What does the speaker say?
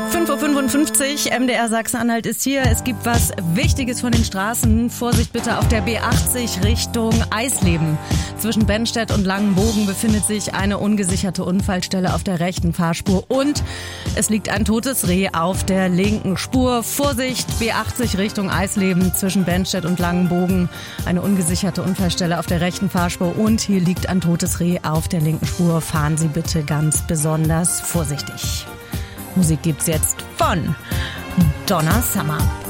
5:55 Uhr, MDR Sachsen-Anhalt ist hier. Es gibt was Wichtiges von den Straßen. Vorsicht bitte auf der B80 Richtung Eisleben. Zwischen Bennstedt und Langenbogen befindet sich eine ungesicherte Unfallstelle auf der rechten Fahrspur und es liegt ein totes Reh auf der linken Spur. Vorsicht, B80 Richtung Eisleben zwischen Bennstedt und Langenbogen. Eine ungesicherte Unfallstelle auf der rechten Fahrspur und hier liegt ein totes Reh auf der linken Spur. Fahren Sie bitte ganz besonders vorsichtig. Musik gibt's jetzt von Donna Summer.